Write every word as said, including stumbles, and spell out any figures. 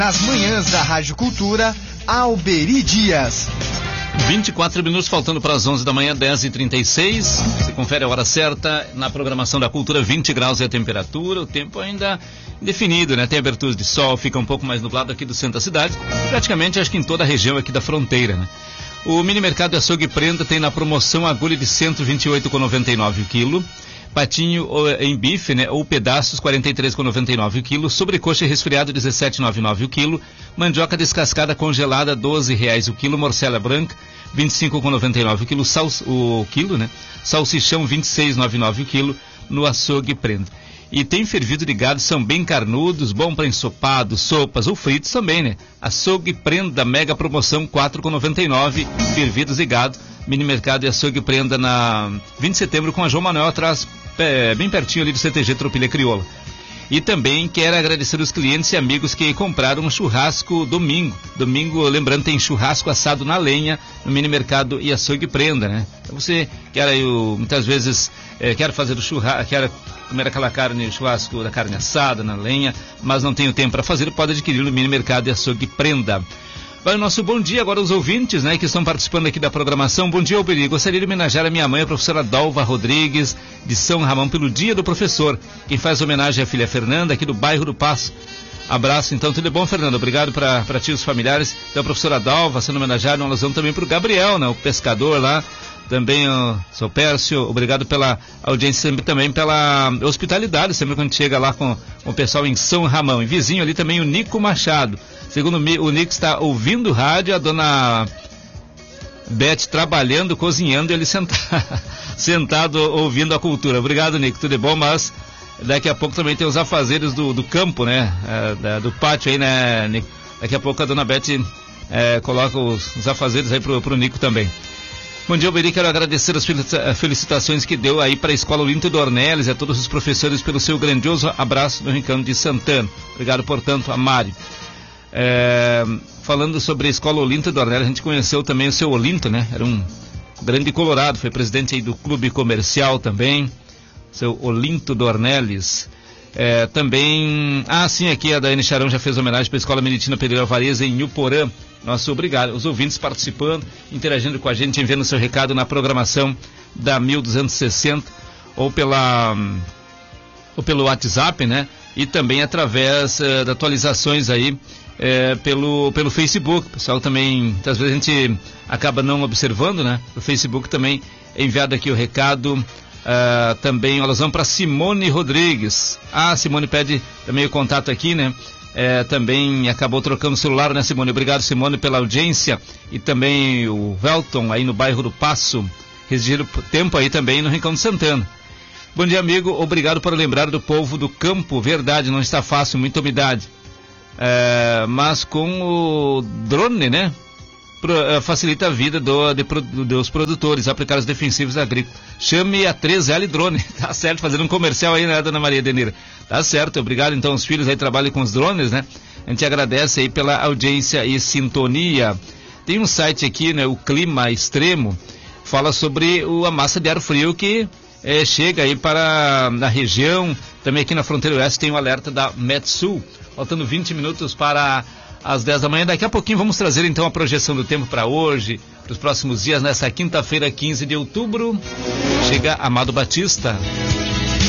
Nas manhãs da Rádio Cultura, Alberi Dias. vinte e quatro minutos faltando para as onze da manhã, dez e trinta e seis. Você confere a hora certa na programação da Cultura. Vinte graus é a temperatura, o tempo ainda indefinido, né? Tem abertura de sol, fica um pouco mais nublado aqui do centro da cidade, praticamente acho que em toda a região aqui da fronteira, né? O mini mercado de açougue e prenda tem na promoção agulha de cento e vinte e oito reais e noventa e nove centavos o quilo, patinho em bife, né, ou pedaços, quarenta e três reais e noventa e nove centavos o quilo, sobrecoxa resfriado, dezessete reais e noventa e nove centavos o quilo, mandioca descascada congelada, doze reais o quilo, morcela branca, vinte e cinco reais e noventa e nove centavos o quilo, sal, o quilo, né, salsichão, vinte e seis reais e noventa e nove centavos o quilo, no açougue prenda. E tem fervido de gado, são bem carnudos, bom para ensopado, sopas ou fritos também, né? Açougue prenda, mega promoção, quatro reais e noventa e nove centavos, fervidos de gado, mini mercado e açougue prenda na vinte de setembro com a João Manuel atrás, é, bem pertinho ali do C T G Tropilha Crioula. E também quero agradecer os clientes e amigos que compraram um churrasco domingo. Domingo, lembrando, tem churrasco assado na lenha no mini mercado e açougue prenda, né? Então você quer aí, muitas vezes, é, quer fazer o churrasco, quer comer aquela carne, churrasco da carne assada na lenha, mas não tem o tempo para fazer, pode adquirir no mini mercado e açougue prenda. Vai o nosso bom dia agora os ouvintes, né, que estão participando aqui da programação. Bom dia, Alberi. Gostaria de homenagear a minha mãe, a professora Dalva Rodrigues, de São Ramon, pelo Dia do Professor. Quem faz homenagem é a filha Fernanda, aqui do bairro do Passo. Abraço, então, tudo bom, Fernanda? Obrigado para ti e os familiares da professora Dalva, sendo homenageada, uma alusão também para o Gabriel, né, o pescador lá. Também o seu Pércio, obrigado pela audiência, sempre também pela hospitalidade, sempre quando chega lá com, com o pessoal em São Ramon. E vizinho ali também o Nico Machado. Segundo o Nico está ouvindo o rádio, a dona Beth trabalhando, cozinhando, ele sentado, sentado ouvindo a cultura. Obrigado, Nico, tudo bom, mas daqui a pouco também tem os afazeres do, do campo, né, é, da, do pátio aí, né, Nico? Daqui a pouco a dona Beth é, coloca os, os afazeres aí pro, pro Nico também. Bom dia, Alberi, quero agradecer as felicitações que deu aí para a Escola Olinto Dornelles e a todos os professores pelo seu grandioso abraço do Rincão de Santana. Obrigado, portanto, a Mari. É, falando sobre a Escola Olinto Dornelles, a gente conheceu também o seu Olinto, né? Era um grande colorado, foi presidente aí do Clube Comercial também, seu Olinto Dornelles. É, também, ah sim, aqui a Daiane Charão já fez homenagem para a Escola Meditina Pereira Vareza em Uporã. Nosso obrigado, os ouvintes participando, interagindo com a gente, enviando seu recado na programação da mil duzentos e sessenta ou pela ou pelo WhatsApp, né? E também através uh, de atualizações aí uh, pelo, pelo Facebook. O pessoal também, muitas vezes a gente acaba não observando, né? O Facebook também é enviado aqui o recado. Uh, também uma alusão para Simone Rodrigues. Ah, Simone pede também o contato aqui, né? É, também acabou trocando o celular, né, Simone? Obrigado, Simone, pela audiência. E também o Velton, aí no bairro do Passo, residindo tempo aí também no Rincão de Santana. Bom dia, amigo. Obrigado por lembrar do povo do campo. Verdade, não está fácil, muita umidade. É, mas com o drone, né? Pro, uh, facilita a vida do, de, do, dos produtores, aplicar os defensivos agrícolas. Chame a três L Drone. Tá certo, fazendo um comercial aí, né, dona Maria Denira? Tá certo, obrigado. Então, os filhos aí trabalham com os drones, né? A gente agradece aí pela audiência e sintonia. Tem um site aqui, né, o Clima Extremo, fala sobre o, a massa de ar frio que é, chega aí para a região. Também aqui na fronteira oeste tem o alerta da Metsul. Faltando vinte minutos para às dez da manhã. Daqui a pouquinho vamos trazer então a projeção do tempo para hoje, para os próximos dias, nessa quinta-feira, quinze de outubro. Chega Amado Batista.